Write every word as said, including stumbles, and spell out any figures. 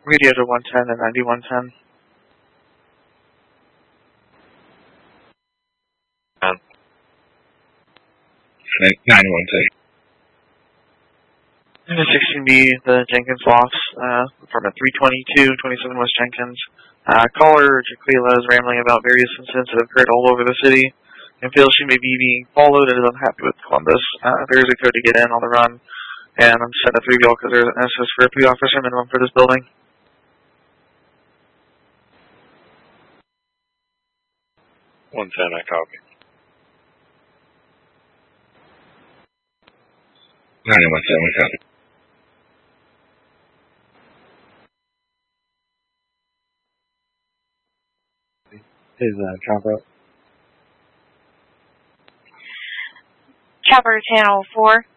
Radio to one ten and ninety-one ten. Um, ninety-one ten. And a sixteen B, the Jenkins Lofts, uh, from a three twenty-two, twenty-seven West Jenkins. Uh, caller Jaquila is rambling about various incidents that have occurred all over the city and feels she may be being followed and is unhappy with Columbus. Uh, there is a code to get in on the run, and I'm setting a three ball because there's an S S for a three officer minimum for this building. one ten, I copy. ninety-one ten, we copy. Is uh, Chopper? Chopper Channel four.